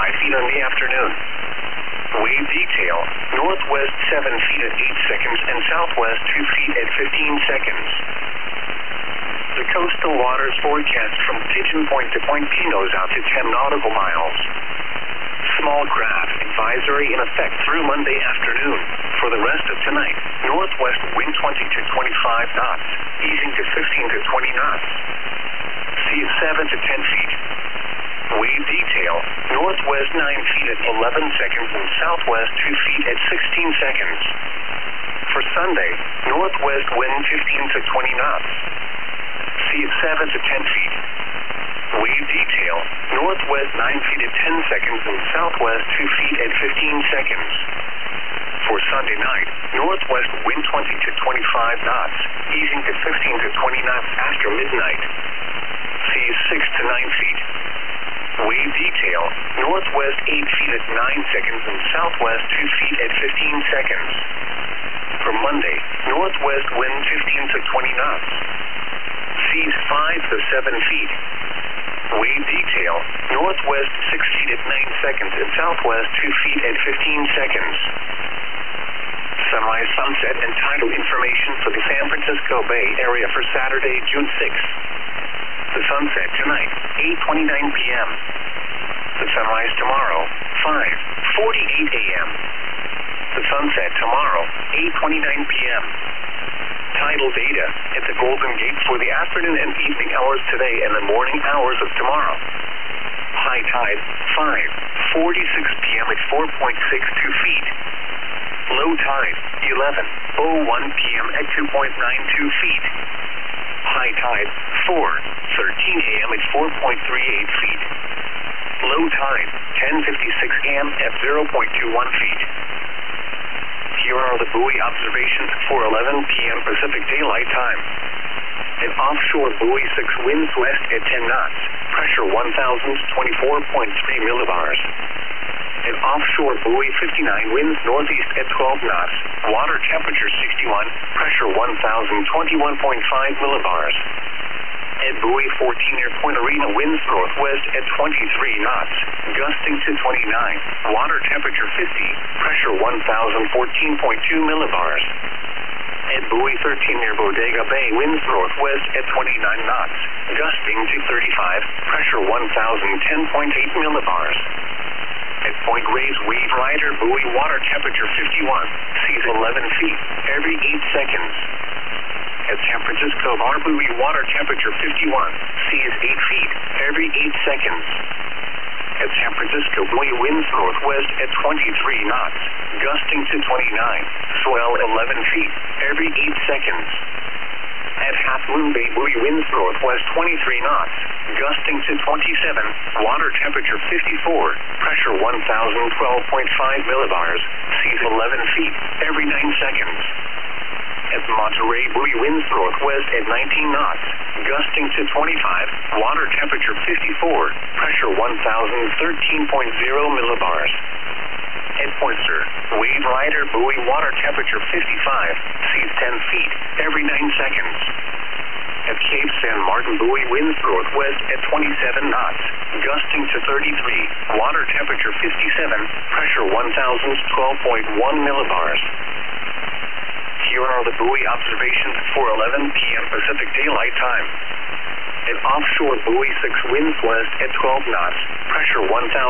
5 feet in the afternoon. Wave detail, northwest 7 feet at 8 seconds and southwest 2 feet at 15 seconds. The coastal waters forecast from Pigeon Point to Point Pinos out to 10 nautical miles. Small craft advisory in effect through Monday afternoon. For the rest of tonight, northwest wind 20 to 25 knots, easing to 15 to 20 knots. Sea 7 to 10 feet. Wave detail, northwest 9 feet at 11 seconds and southwest 2 feet at 16 seconds. For Sunday, northwest wind 15 to 20 knots. Sea 7 to 10 feet. Wave detail, northwest 9 feet at 10 seconds and southwest 2 feet at 15 seconds. For Sunday night, northwest wind 20 to 25 knots, easing to 15 to 20 knots after midnight. Seas 6 to 9 feet. Wave detail, northwest 8 feet at 9 seconds and southwest 2 feet at 15 seconds. For Monday, northwest wind 15 to 20 knots. Seas 5 to 7 feet. Wave detail, northwest 6 feet at 9 seconds and southwest 2 feet at 15 seconds. Sunrise, sunset, and tidal information for the San Francisco Bay Area for Saturday, June 6th. The sunset tonight, 8:29 p.m. The sunrise tomorrow, 5:48 a.m. The sunset tomorrow, 8:29 p.m. Tidal data at the Golden Gate for the afternoon and evening hours today and the morning hours of tomorrow. High tide, 5:46 p.m. at 4.62 feet. Low tide, 11:01 p.m. at 2.92 feet. High tide, 4:13 a.m. at 4.38 feet. Low tide, 10:56 a.m. at 0.21 feet. Here are the buoy observations for 11 p.m. Pacific Daylight Time. An offshore buoy 6 winds west at 10 knots, pressure 1,024.3 millibars. An offshore buoy 59 winds northeast at 12 knots, water temperature 61, pressure 1,021.5 millibars. At buoy 14 near Point Arena winds northwest at 23 knots, gusting to 29, water temperature 50, pressure 1,014.2 millibars. At buoy 13 near Bodega Bay winds northwest at 29 knots, gusting to 35, pressure 1,010.8 millibars. At Point Reyes Wave Rider buoy water temperature 51, seas 11 feet every 8 seconds. At San Francisco Bar buoy water temperature 51, seas 8 feet every 8 seconds. At San Francisco buoy winds northwest at 23 knots, gusting to 29, swell 11 feet every 8 seconds. At Half Moon Bay buoy winds northwest 23 knots, gusting to 27, water temperature 54, pressure 1,012.5 millibars, seas 11 feet every 9 seconds. At Monterey buoy winds northwest at 19 knots, gusting to 25, water temperature 54, pressure 1,013.0 millibars. At Pointer, Wave Rider buoy water temperature 55, seas 10 feet every 9 seconds. At Cape San Martin buoy winds northwest at 27 knots, gusting to 33, water temperature 57, pressure 1,012.1 millibars. Here are the buoy observations for 11 p.m. Pacific Daylight Time. An offshore buoy 6 winds west at 12 knots, pressure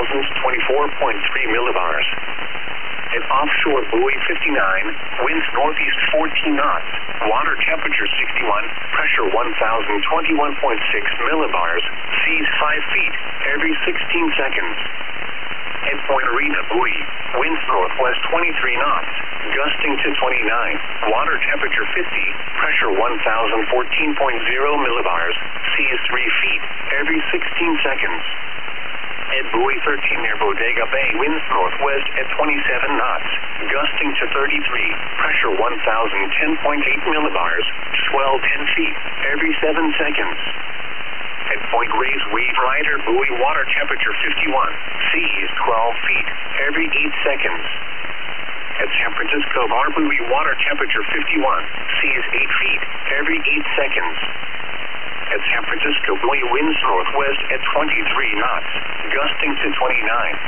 1,024.3 millibars. An offshore buoy 59, winds northeast 14 knots, water temperature 61, pressure 1,021.6 millibars, seas 5 feet every 16 seconds. At Point Arena buoy, winds northwest 23 knots, gusting to 29, water temperature 50, pressure 1,014.0 millibars, seas 3 feet every 16 seconds. At buoy 13 near Bodega Bay, winds northwest at 27 knots, gusting to 33, pressure 1,010.8 millibars, swell 10 feet every 7 seconds. At Point Reyes Wave Rider buoy water temperature 51, seas 12 feet every 8 seconds. At San Francisco Bar buoy water temperature 51, seas 8 feet every 8 seconds. At San Francisco buoy winds northwest at 23 knots, gusting to 29,